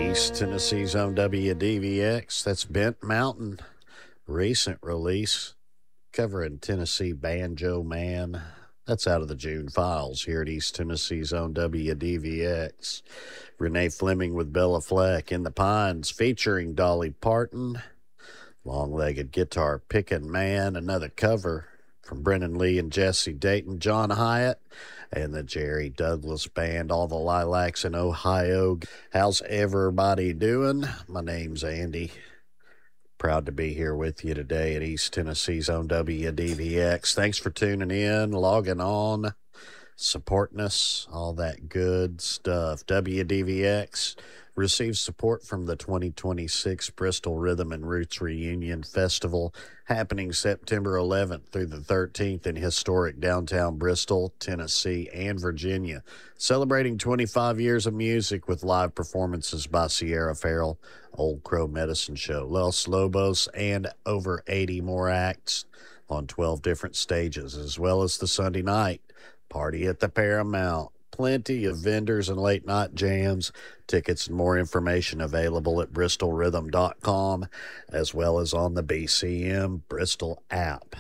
East Tennessee's own WDVX. That's Bent Mountain. Recent release covering Tennessee Banjo Man. That's out of the June files here at East Tennessee's own WDVX. Renee Fleming with Bella Fleck in the Pines featuring Dolly Parton. Long-legged guitar picking man. Another cover from Brennan Lee and Jesse Dayton. John Hyatt and the Jerry Douglas Band, all the Lilacs in Ohio. How's everybody doing? My name's Andy. Proud to be here with you today at East Tennessee's own WDVX. Thanks for tuning in, logging on, supporting us, all that good stuff. WDVX receives support from the 2026 Bristol Rhythm and Roots Reunion Festival happening September 11th through the 13th in historic downtown Bristol, Tennessee, and Virginia. Celebrating 25 years of music with live performances by Sierra Farrell, Old Crow Medicine Show, Los Lobos, and over 80 more acts on 12 different stages, as well as the Sunday night party at the Paramount. Plenty of vendors and late-night jams. Tickets and more information available at bristolrhythm.com, as well as on the BCM Bristol app.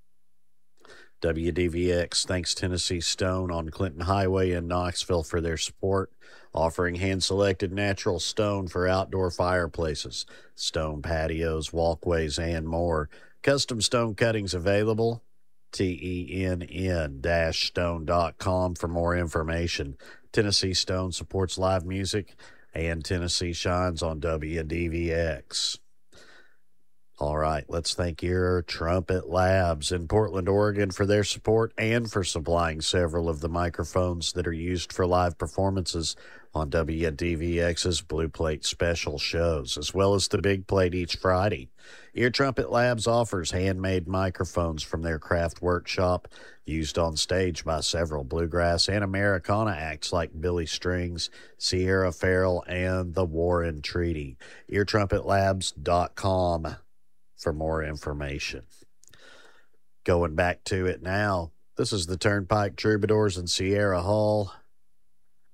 WDVX thanks Tennessee Stone on Clinton Highway in Knoxville for their support, offering hand-selected natural stone for outdoor fireplaces, stone patios, walkways, and more. Custom stone cuttings available. TENN-stone.com for more information. Tennessee Stone supports live music, and Tennessee shines on WDVX. All right, let's thank Ear Trumpet Labs in Portland, Oregon for their support and for supplying several of the microphones that are used for live performances on WDVX's Blue Plate special shows, as well as the Big Plate each Friday. Ear Trumpet Labs offers handmade microphones from their craft workshop, used on stage by several bluegrass and Americana acts like Billy Strings, Sierra Farrell, and the Warren Treaty. EarTrumpetLabs.com for more information. Going back to it now, this is the Turnpike Troubadours in Sierra Hall.